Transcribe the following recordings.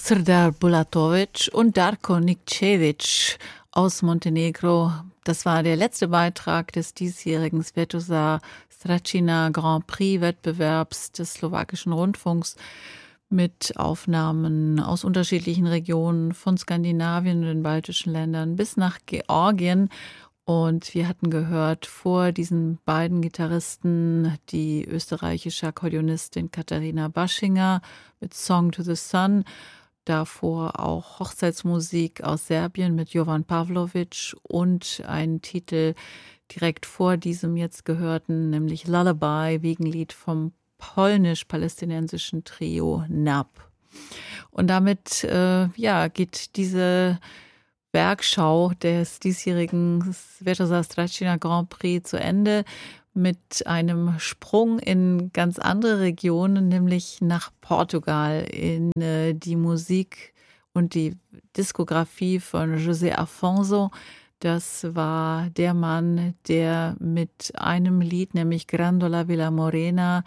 Srdar Bulatovic und Darko Nikčević aus Montenegro. Das war der letzte Beitrag des diesjährigen Svetozar Stracina Grand Prix Wettbewerbs des slowakischen Rundfunks mit Aufnahmen aus unterschiedlichen Regionen von Skandinavien und den baltischen Ländern bis nach Georgien. Und wir hatten gehört vor diesen beiden Gitarristen die österreichische Akkordeonistin Katharina Baschinger mit Song to the Sun. Davor auch Hochzeitsmusik aus Serbien mit Jovan Pavlovic und ein Titel direkt vor diesem jetzt gehörten, nämlich Lullaby, Wiegenlied vom polnisch-palästinensischen Trio NAP. Und damit geht diese Bergschau des diesjährigen Svetozar Stracina Grand Prix zu Ende mit einem Sprung in ganz andere Regionen, nämlich nach Portugal, in die Musik und die Diskografie von José Afonso. Das war der Mann, der mit einem Lied, nämlich Grandola Vila Morena,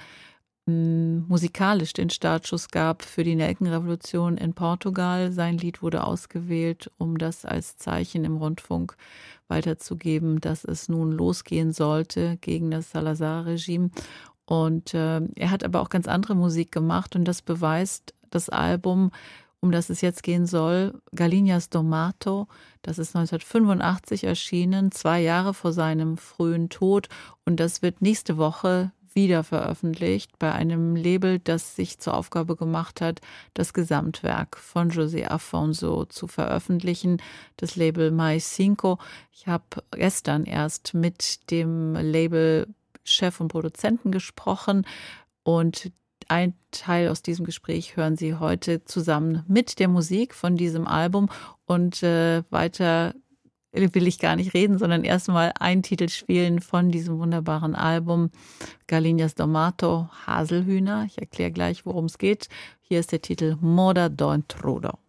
musikalisch den Startschuss gab für die Nelkenrevolution in Portugal. Sein Lied wurde ausgewählt, um das als Zeichen im Rundfunk weiterzugeben, dass es nun losgehen sollte gegen das Salazar-Regime. Und er hat aber auch ganz andere Musik gemacht und das beweist das Album, um das es jetzt gehen soll, Galinhas do Mato. Das ist 1985 erschienen, 2 Jahre vor seinem frühen Tod, und das wird nächste Woche wieder veröffentlicht bei einem Label, das sich zur Aufgabe gemacht hat, das Gesamtwerk von José Afonso zu veröffentlichen, das Label Mais5. Ich habe gestern erst mit dem Labelchef und Produzenten gesprochen und ein Teil aus diesem Gespräch hören Sie heute zusammen mit der Musik von diesem Album, und weiter will ich gar nicht reden, sondern erstmal einen Titel spielen von diesem wunderbaren Album Galinhas do Mato, Haselhühner. Ich erkläre gleich, worum es geht. Hier ist der Titel Moda do Intrudo.